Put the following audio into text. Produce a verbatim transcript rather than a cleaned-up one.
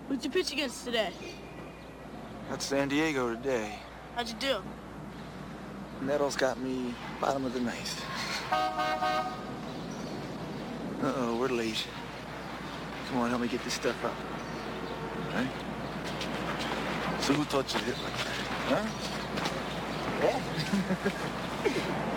Who'd you pitch against today? Got San Diego today. How'd you do? Nettles got me bottom of the ninth. Uh-oh, we're late. Come on, help me get this stuff up. Right? So who taught you to hit like that? Huh? Yeah?